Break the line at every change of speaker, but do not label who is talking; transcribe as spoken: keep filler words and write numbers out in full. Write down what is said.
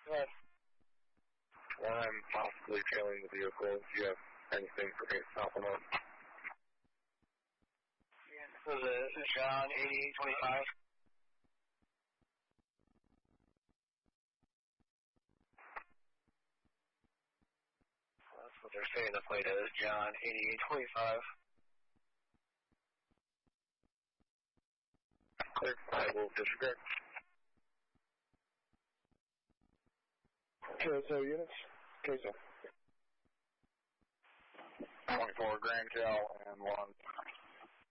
Yes.
Well, I'm possibly trailing the vehicle. Do you have anything for me to stop him up?
This is John, eighty-eight twenty-five. That's what they're saying the plate is, John, eighty-eight twenty-five.
Clear. I will disregard.
K S O units. K S O.
twenty-four Grand Cal and one